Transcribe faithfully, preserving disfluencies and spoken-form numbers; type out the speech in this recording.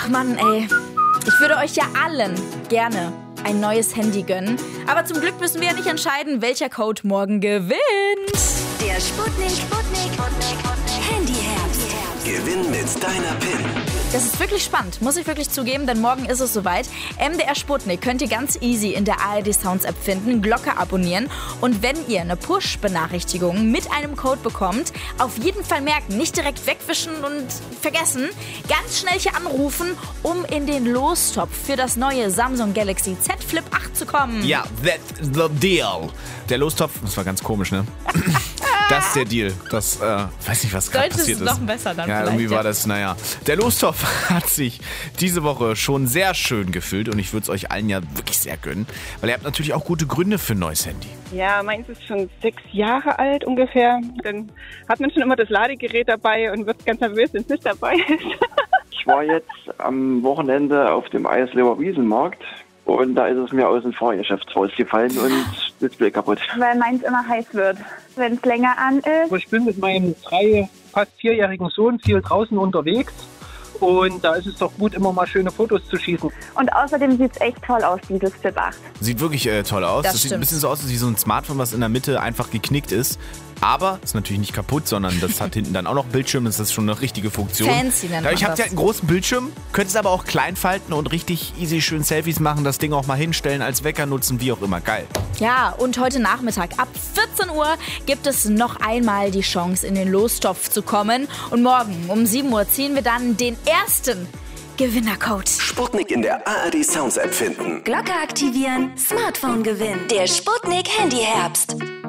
Ach Mann, ey. Ich würde euch ja allen gerne ein neues Handy gönnen. Aber zum Glück müssen wir ja nicht entscheiden, welcher Code morgen gewinnt. Der Sputnik, Sputnik, Handyherbst. Gewinn mit deiner P I N. Das ist wirklich spannend, muss ich wirklich zugeben, denn morgen ist es soweit. M D R Sputnik könnt ihr ganz easy in der A R D Sounds App finden, Glocke abonnieren und wenn ihr eine Push-Benachrichtigung mit einem Code bekommt, auf jeden Fall merken, nicht direkt wegwischen und vergessen, ganz schnell hier anrufen, um in den Lostopf für das neue Samsung Galaxy Z Flip acht zu kommen. Ja, that's the deal. Der Lostopf, das war ganz komisch, ne? Das ist der Deal. Das, äh, weiß nicht, was gerade passiert ist. Deutsch ist noch besser dann Ja, vielleicht, irgendwie ja. war das, naja. Der Lostopf hat sich diese Woche schon sehr schön gefüllt und ich würde es euch allen ja wirklich sehr gönnen, weil ihr habt natürlich auch gute Gründe für ein neues Handy. Ja, meins ist schon sechs Jahre alt ungefähr. Dann hat man schon immer das Ladegerät dabei und wird ganz nervös, wenn es nicht dabei ist. Ich war jetzt am Wochenende auf dem Eisleber Wiesenmarkt und da ist es mir aus dem Fahrgeschäft rausgefallen und Display kaputt. Weil meins immer heiß wird, wenn es länger an ist. Ich bin mit meinem drei, fast vierjährigen Sohn viel draußen unterwegs und da ist es doch gut, immer mal schöne Fotos zu schießen. Und außerdem sieht es echt toll aus, dieses Flip acht. Sieht wirklich äh, toll aus. Das Das, sieht stimmt. ein bisschen so aus wie so ein Smartphone, was in der Mitte einfach geknickt ist. Aber ist natürlich nicht kaputt, sondern das hat hinten dann auch noch Bildschirm. Das ist schon eine richtige Funktion. Fancy nennt man Dadurch habt das. ihr halt einen großen Bildschirm, könnt es aber auch klein falten und richtig easy schön Selfies machen, das Ding auch mal hinstellen, als Wecker nutzen, wie auch immer. Geil. Ja, und heute Nachmittag ab vierzehn Uhr gibt es noch einmal die Chance, in den Lostopf zu kommen. Und morgen um sieben Uhr ziehen wir dann den ersten Gewinnercode. Sputnik in der A R D Sounds App finden. Glocke aktivieren, Smartphone gewinnen. Der Sputnik Handyherbst.